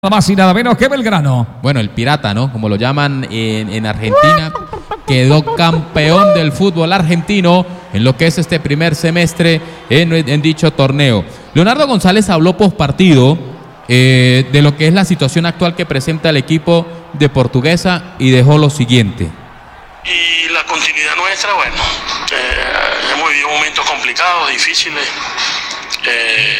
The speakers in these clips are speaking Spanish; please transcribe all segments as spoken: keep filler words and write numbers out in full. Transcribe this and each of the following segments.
Nada más y nada menos que Belgrano. Bueno, el Pirata, ¿no? Como lo llaman en, en Argentina, quedó campeón del fútbol argentino en lo que es este primer semestre en, en dicho torneo. Leonardo González habló post partido eh, de lo que es la situación actual que presenta el equipo de Portuguesa y dejó lo siguiente. Y la continuidad nuestra, bueno, eh, hemos vivido momentos complicados, difíciles. Eh,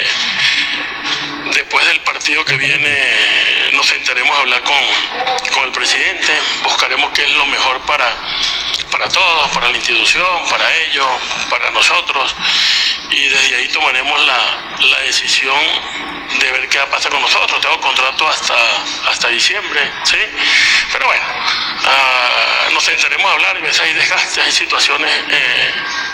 Después del partido que viene nos sentaremos a hablar con, con el presidente, buscaremos qué es lo mejor para, para todos, para la institución, para ellos, para nosotros, y desde ahí tomaremos la, la decisión de ver qué pasa con nosotros. Tengo contrato hasta, hasta diciembre, ¿sí? Pero bueno, uh, nos sentaremos a hablar y ves, hay desgastes, hay situaciones eh,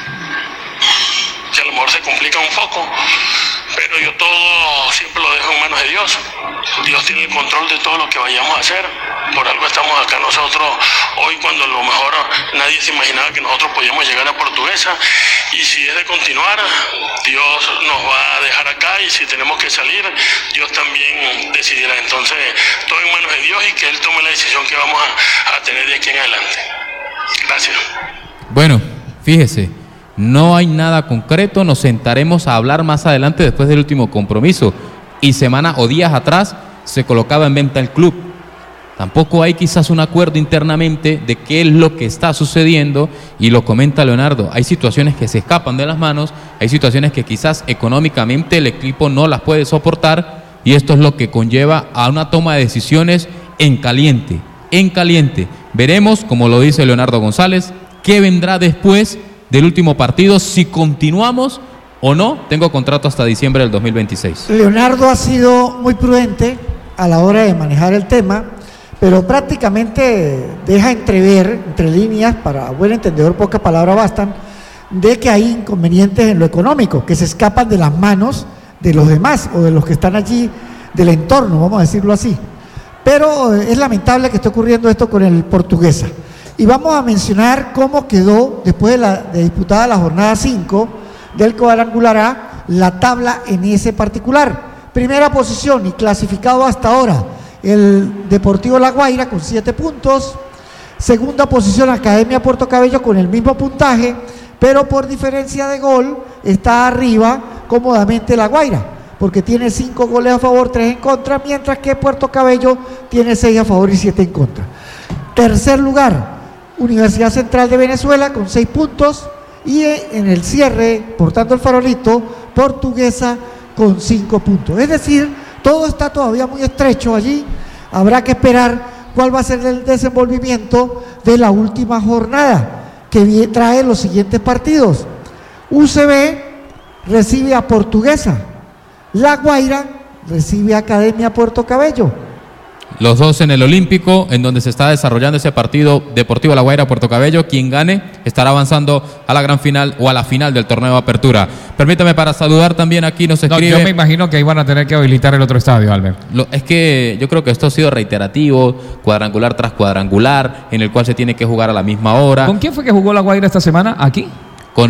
que a lo mejor se complican un poco. Pero yo todo siempre lo dejo en manos de Dios. Dios tiene el control de todo lo que vayamos a hacer. Por algo estamos acá nosotros hoy, cuando a lo mejor nadie se imaginaba que nosotros podíamos llegar a Portuguesa. Y si es de continuar, Dios nos va a dejar acá, y si tenemos que salir, Dios también decidirá. Entonces, todo en manos de Dios, y que Él tome la decisión que vamos a, a tener de aquí en adelante. Gracias. Bueno, fíjese. No hay nada concreto, nos sentaremos a hablar más adelante después del último compromiso. Y semana o días atrás se colocaba en venta el club. Tampoco hay quizás un acuerdo internamente de qué es lo que está sucediendo, y lo comenta Leonardo. Hay situaciones que se escapan de las manos, hay situaciones que quizás económicamente el equipo no las puede soportar, y esto es lo que conlleva a una toma de decisiones en caliente, en caliente. Veremos, como lo dice Leonardo González, qué vendrá después del último partido, si continuamos o no. Tengo contrato hasta diciembre del dos mil veintiséis. Leonardo ha sido muy prudente a la hora de manejar el tema, pero prácticamente deja entrever, entre líneas, para buen entendedor pocas palabras bastan, de que hay inconvenientes en lo económico, que se escapan de las manos de los demás o de los que están allí, del entorno, vamos a decirlo así. Pero es lamentable que esté ocurriendo esto con el Portuguesa. Y vamos a mencionar cómo quedó, después de, la, de disputada la jornada cinco del cuadrangular A, la tabla en ese particular. Primera posición y clasificado hasta ahora el Deportivo La Guaira con siete puntos. Segunda posición Academia Puerto Cabello con el mismo puntaje, pero por diferencia de gol está arriba cómodamente La Guaira, porque tiene cinco goles a favor, tres en contra, mientras que Puerto Cabello tiene seis a favor y siete en contra. Tercer lugar, Universidad Central de Venezuela con seis puntos, y en el cierre, portando el farolito, Portuguesa con cinco puntos. Es decir, todo está todavía muy estrecho allí. Habrá que esperar cuál va a ser el desenvolvimiento de la última jornada, que trae los siguientes partidos. U C B recibe a Portuguesa, La Guaira recibe a Academia Puerto Cabello. Los dos en el Olímpico, en donde se está desarrollando ese partido, Deportivo La Guaira Puerto Cabello. Quien gane estará avanzando a la gran final o a la final del torneo de apertura. Permítame para saludar también, aquí nos escribe. No, yo me imagino que ahí van a tener que habilitar el otro estadio, Albert. Lo, es que yo creo que esto ha sido reiterativo, cuadrangular tras cuadrangular, en el cual se tiene que jugar a la misma hora. ¿Con quién fue que jugó La Guaira esta semana aquí? Con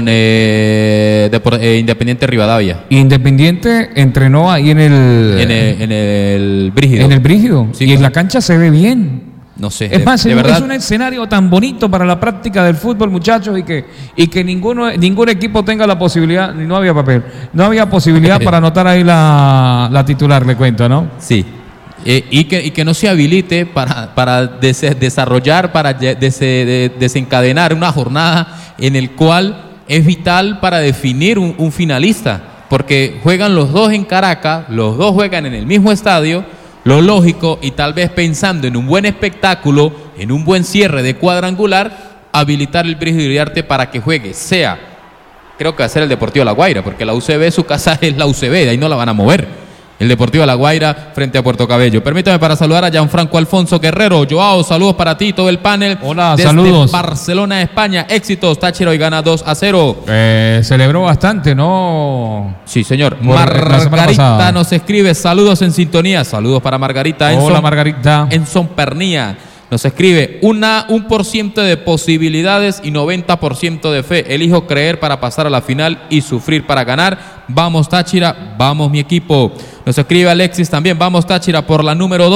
eh, de, eh, Independiente Rivadavia. Independiente entrenó ahí en el... En el, en el Brígido. En el Brígido. Sí, y en claro. la cancha se ve bien. No sé. Es más, de, de es, verdad. es un escenario tan bonito para la práctica del fútbol, muchachos, y que, y que ninguno, ningún equipo tenga la posibilidad, no había papel, no había posibilidad para anotar ahí la, la titular, le cuento, ¿no? Sí. Eh, y, que, y que no se habilite para, para des, desarrollar, para des, de, desencadenar una jornada en el cual es vital para definir un, un finalista, porque juegan los dos en Caracas, los dos juegan en el mismo estadio. Lo lógico, y tal vez pensando en un buen espectáculo, en un buen cierre de cuadrangular, habilitar el Brígido Iriarte para que juegue, sea, creo que va a ser el Deportivo La Guaira, porque la U C B, su casa es la U C B, de ahí no la van a mover. El Deportivo La Guaira frente a Puerto Cabello. Permítame para saludar a Gianfranco Alfonso Guerrero. Joao, saludos para ti, todo el panel. Hola, desde saludos. Barcelona, España. Éxitos, Táchira hoy gana dos a cero. Eh, celebró bastante, ¿no? Sí, señor. Por Margarita nos escribe, saludos en sintonía. Saludos para Margarita. Hola, Enson, Margarita. Enson Pernía nos escribe, una, un por ciento de posibilidades y noventa por ciento de fe. Elijo creer para pasar a la final y sufrir para ganar. Vamos, Táchira, vamos, mi equipo. Nos escribe Alexis también. Vamos, Táchira, por la número dos.